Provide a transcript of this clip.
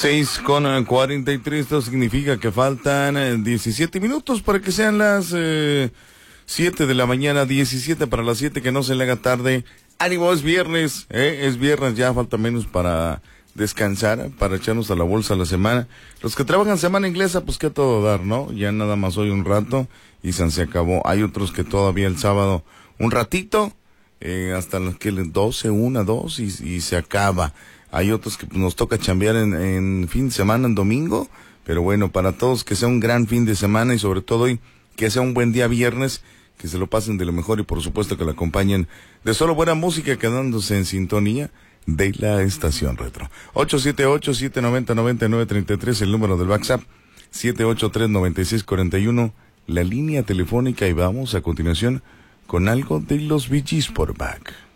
6:43, esto significa que faltan 17 minutos para que sean las 7 de la mañana, 17 para las 7, que no se le haga tarde. Ánimo, es viernes, ya falta menos para descansar, para echarnos a la bolsa la semana. Los que trabajan semana inglesa, pues que a todo dar, ¿no? Ya nada más hoy un rato y se acabó. Hay otros que todavía el sábado un ratito, hasta los que 12, 1, 2 y se acaba. Hay otros que nos toca chambear en fin de semana, en domingo, pero bueno, para todos que sea un gran fin de semana y sobre todo hoy que sea un buen día viernes, que se lo pasen de lo mejor y por supuesto que lo acompañen de solo buena música, quedándose en sintonía de la estación retro. 878-790-9933, el número del WhatsApp, 783-9641, la línea telefónica, y vamos a continuación con algo de los Bee Gees por Back.